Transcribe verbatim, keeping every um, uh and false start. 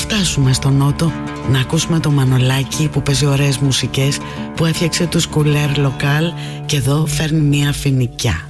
φτάσουμε στο Νότο να ακούσουμε το Μανολάκι που παίζει ωραίες μουσικές, που έφτιαξε τους Couleur Local και εδώ φέρνει μια φοινικιά.